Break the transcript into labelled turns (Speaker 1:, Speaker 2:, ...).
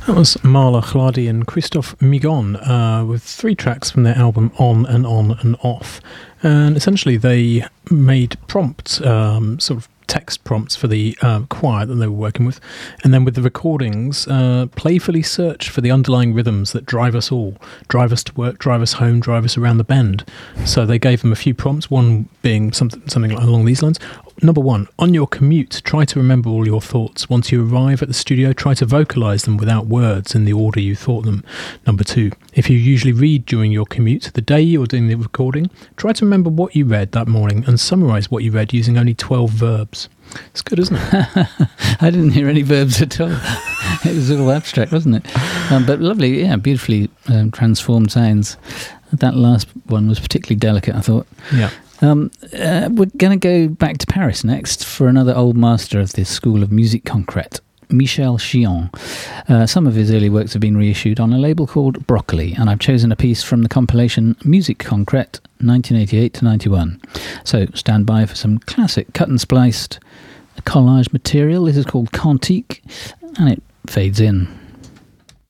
Speaker 1: That was Marla Chladi and Christophe Migon with 3 tracks from their album On and On and Off. And essentially they made prompts, sort of text prompts for the choir that they were working with. And then with the recordings, playfully searched for the underlying rhythms that drive us all, drive us to work, drive us home, drive us around the bend. So they gave them a few prompts, one being something along these lines. Number 1, on your commute, try to remember all your thoughts. Once you arrive at the studio, try to vocalise them without words in the order you thought them. Number 2, if you usually read during your commute, the day you're doing the recording, try to remember what you read that morning and summarise what you read using only 12 verbs. It's good, isn't it?
Speaker 2: I didn't hear any verbs at all. It was all abstract, wasn't it? But lovely, yeah, beautifully transformed sounds. That last one was particularly delicate, I thought.
Speaker 1: Yeah.
Speaker 2: We're going to go back to Paris next for another old master of this school of musique concrète, Michel Chion. Some of his early works have been reissued on a label called Broccoli, and I've chosen a piece from the compilation Musique Concrète 1988 to 91. So stand by for some classic cut and spliced collage material. This is called Cantique, and it fades in.